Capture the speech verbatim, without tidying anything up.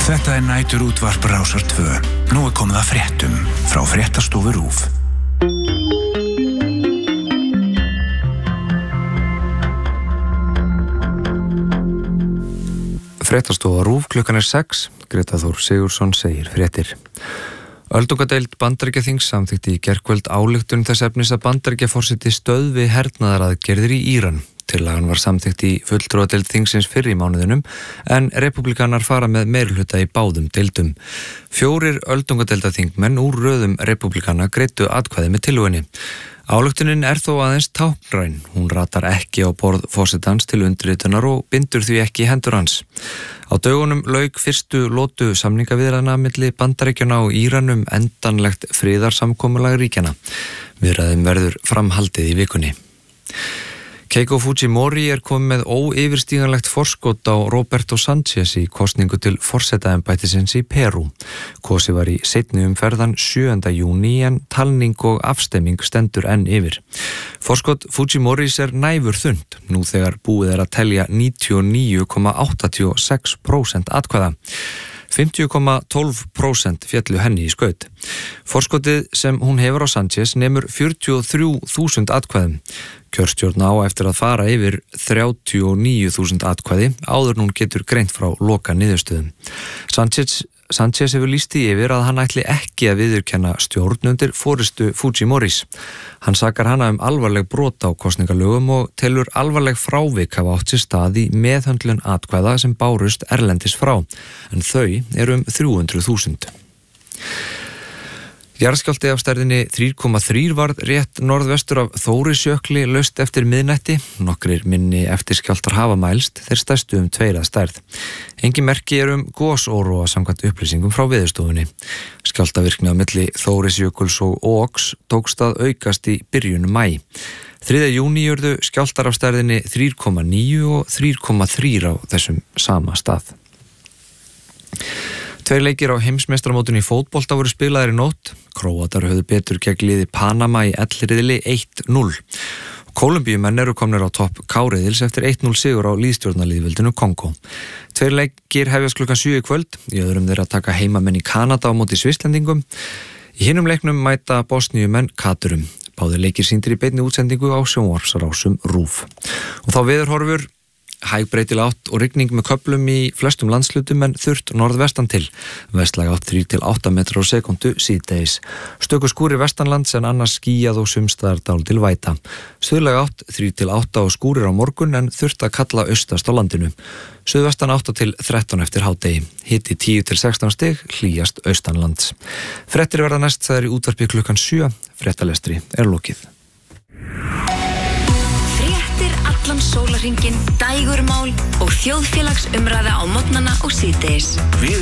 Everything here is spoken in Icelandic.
Þetta er næturútvarp Rásar tvö. Nú er komið að fréttum frá fréttastofu RÚV. Fréttastofa RÚV, klukkan er sex. Greta Þór Sigurðsson segir fréttir. Öldungadeild Bandaríkjaþings samþykkti í gærkvöld ályktun þess efnis að Bandaríkjaforseti stöðvi hernaðaraðgerðir í Íran. Tillagan var samþykkt í fulltrúadeild þingsins fyrr í mánuðinum en repúblikanar fara með meirihluta í báðum deildum. Fjórir öldungadeildaþingmenn úr röðum repúblikana greiddu atkvæði með tillögunni. Ályktunin er þó aðeins táknræn. Hún ratar ekki á borð forsetans til undirritunar og bindur því ekki í hendur hans. Á dögunum lauk fyrstu lotu samningaviðræðna milli Bandaríkjanna og Íran um endanlegt friðarsamkomulag ríkjanna. Viðræðum verður framhaldið í vikunni. Keiko Fujimori er komið með óyfirstíganlegt forskot á Roberto Sanchez í kosningu til forsetaembættisins í Perú. Kosi var í seinni umferðan sjöunda júní en talning og afstemming stendur enn yfir. Forskot Fujimoris er næfur þund, nú þegar búið er að telja níutíu og níu komma áttatíu og sex prósent atkvæða. fimmtíu komma tólf prósent féllu henni í skaut. Forskotið sem hún hefur á Sanchez nemur fjörutíu og þrjú þúsund atkvæðum. Kjörstjórn á eftir að fara yfir þrjátíu og níu þúsund atkvæði áður hún getur greint frá loka niðurstöðum. Sanchez, Sanchez hefur lýst í yfir að hann ætli ekki að viðurkenna stjórn undir forystu Fujimoris. Hann sakar hana um alvarleg brot á kosningalögum og telur alvarleg frávik hafa átt sér stað í meðhöndlun atkvæða sem bárust erlendis frá, en þau eru um þrjú hundruð þúsund. Jarðskjálfti af stærðinni þrjú komma þrjú varð rétt norðvestur af Þórisjökli laust eftir miðnætti. Nokkrir minni eftirskjálftar hafa mælst, þeir stærstu um tveir að stærð. Engin merki er um gosóróa samkvæmt upplýsingum frá Veðurstofunni. Skjálftavirkni á milli Þórisjökuls og Óks tókst að aukast í byrjun maí. þriðja júní urðu skjálftar af stærðinni þrjú komma níu og þrjú komma þrjú á þessum sama stað. Tveir leikir á heimsmeistaramótinu í fótbolta voru spilaðir í nótt. Króatar höfðu betur gegn liði Panama í ellriðli eitt núll. Kólumbíumenn eru komnir á topp K-riðils eftir eitt núll sigur á lýðstjórnarlýðveldinu Kongó. Tveir leikir hefjast klukkan sjö í kvöld. Í öðrum þeirra taka heimamenn í Kanada á móti Svisslendingum. Í hinum leiknum mæta Bosníumenn Katurum. Báðir leikir sýndir í beinni útsendingu á sjónvarpsrásum RÚV. Og þá veðurhorfur. Hæg breytileg átt og rigning með köflum í flestum landslutum en þurrt norðvestan til. Vestlæg átt þrír til átta metrar á sekúndu síðdegis. Stöku skúrir vestanlands en annars skýjað og sumstaðar dálítil væta. Suðlæg átt þrír til átta og skúrir á morgun en þurrt að kalla austast á landinu. Suðvestan átta til þrettán eftir hádegi. Hiti tíu til sextán stig, hlýjast austanlands. Fréttir verða næst það er í útvarpi klukkan sjö. Fréttalestri er lokið. Allan sólarhringinn, dægurmál og þjóðfélagsumræða á morgnana og síðdegis.